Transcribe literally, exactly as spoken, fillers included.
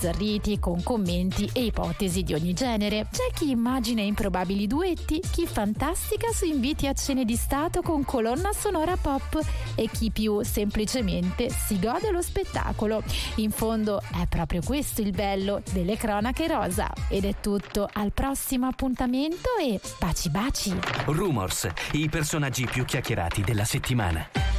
sbizzarriti con commenti e ipotesi di ogni genere. C'è chi immagina improbabili duetti, chi fantastica su inviti a cene di stato con colonna sonora pop e chi più semplicemente si gode lo spettacolo. In fondo è proprio questo il bello delle cronache rosa. Ed è tutto, al prossimo appuntamento e baci baci! Rumors, i personaggi più chiacchierati della settimana.